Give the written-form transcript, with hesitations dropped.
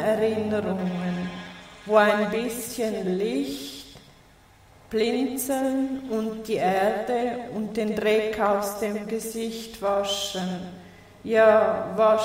Erinnerungen, wo ein bisschen Licht blinzeln und die Erde und den Dreck aus dem Gesicht waschen. Ja, waschen.